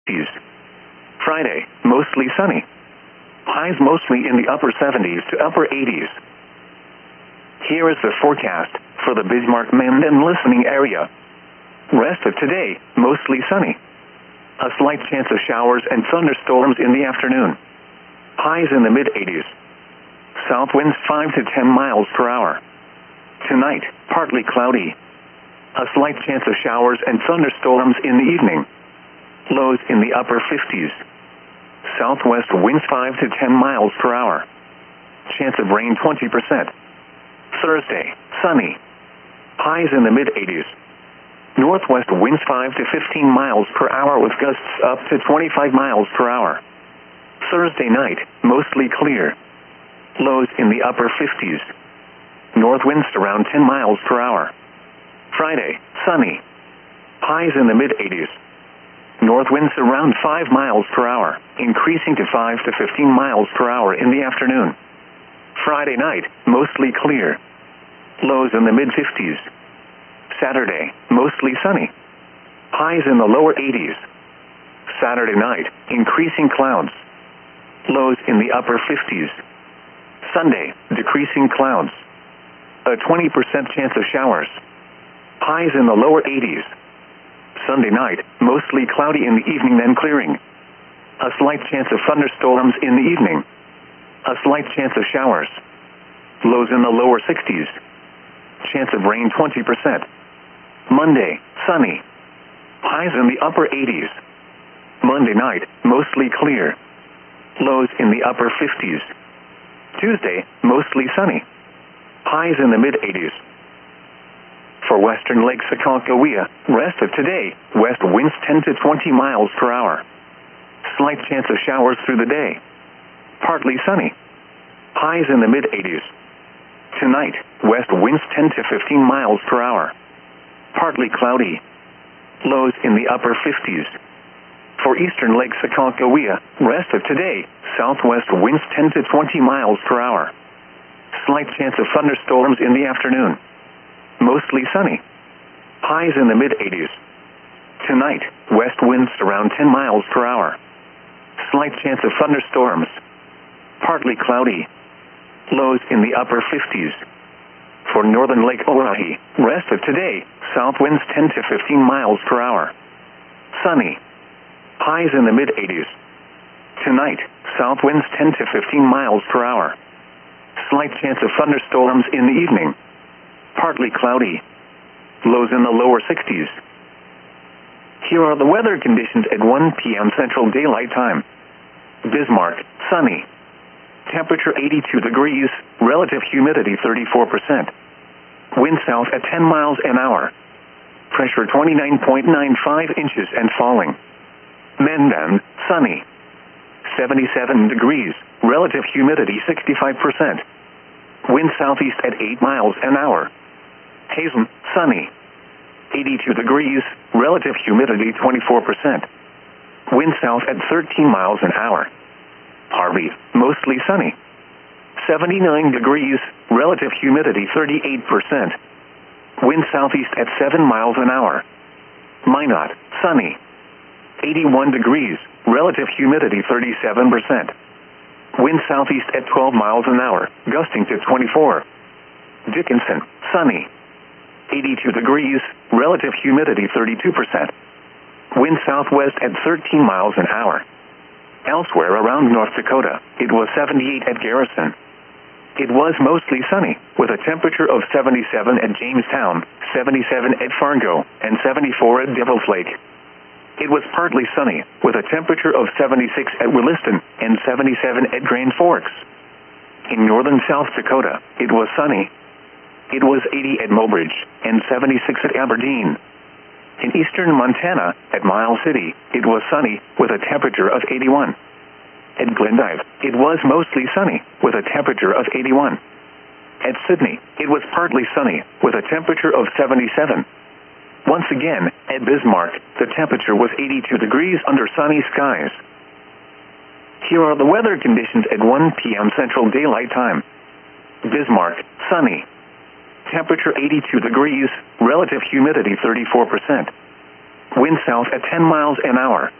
50s. Friday, mostly sunny. Highs mostly in the upper 70s to upper 80s. Here is the forecast for the Bismarck-Menden listening area. Rest of today, mostly sunny. A slight chance of showers and thunderstorms in the afternoon. Highs in the mid-80s. South winds 5 to 10 miles per hour. Tonight, partly cloudy. A slight chance of showers and thunderstorms in the evening. Lows in the upper 50s. Southwest winds 5 to 10 miles per hour. Chance of rain 20%. Thursday, sunny. Highs in the mid-80s. Northwest winds 5 to 15 miles per hour with gusts up to 25 miles per hour. Thursday night, mostly clear. Lows in the upper 50s. North winds around 10 miles per hour. Friday, sunny. Highs in the mid-80s. North winds around 5 miles per hour, increasing to 5 to 15 miles per hour in the afternoon. Friday night, mostly clear. Lows in the mid-50s. Saturday, mostly sunny. Highs in the lower 80s. Saturday night, increasing clouds. Lows in the upper 50s. Sunday, decreasing clouds. A 20% chance of showers. Highs in the lower 80s. Sunday night, mostly cloudy in the evening then clearing. A slight chance of thunderstorms in the evening. A slight chance of showers. Lows in the lower 60s. Chance of rain 20%. Monday, sunny. Highs in the upper 80s. Monday night, mostly clear. Lows in the upper 50s. Tuesday, mostly sunny. Highs in the mid-80s. For western Lake Sakakawea, rest of today, west winds 10 to 20 miles per hour. Slight chance of showers through the day. Partly sunny. Highs in the mid-80s. Tonight, west winds 10 to 15 miles per hour. Partly cloudy. Lows in the upper 50s. For eastern Lake Sakakawea, rest of today, southwest winds 10 to 20 miles per hour. Slight chance of thunderstorms in the afternoon. Mostly sunny. Highs in the mid-80s. Tonight, west winds around 10 miles per hour. Slight chance of thunderstorms. Partly cloudy. Lows in the upper 50s. For northern Lake Oahe, rest of today, south winds 10 to 15 miles per hour. Sunny. Highs in the mid-80s. Tonight, south winds 10 to 15 miles per hour. Slight chance of thunderstorms in the evening. Partly cloudy. Lows in the lower 60s. Here are the weather conditions at 1 p.m. Central Daylight Time. Bismarck, sunny. Temperature 82 degrees, relative humidity 34%. Wind south at 10 miles an hour. Pressure 29.95 inches and falling. Menden, sunny. 77 degrees, relative humidity 65%. Wind southeast at 8 miles an hour. Hazen, sunny. 82 degrees, relative humidity 24%. Wind south at 13 miles an hour. Harvey, mostly sunny. 79 degrees, relative humidity 38%. Wind southeast at 7 miles an hour. Minot, sunny. 81 degrees, relative humidity 37%. Wind southeast at 12 miles an hour, gusting to 24. Dickinson, sunny. 82 degrees, relative humidity 32%. Wind southwest at 13 miles an hour. Elsewhere around North Dakota, it was 78 at Garrison. It was mostly sunny, with a temperature of 77 at Jamestown, 77 at Fargo, and 74 at Devil's Lake. It was partly sunny, with a temperature of 76 at Williston and 77 at Grand Forks. In northern South Dakota, it was sunny. It was 80 at Mobridge and 76 at Aberdeen. In eastern Montana, at Miles City, it was sunny, with a temperature of 81. At Glendive, it was mostly sunny, with a temperature of 81. At Sydney, it was partly sunny, with a temperature of 77. Once again, at Bismarck, the temperature was 82 degrees under sunny skies. Here are the weather conditions at 1 p.m. Central Daylight Time. Bismarck, sunny. Temperature 82 degrees, relative humidity 34%. Wind south at 10 miles an hour.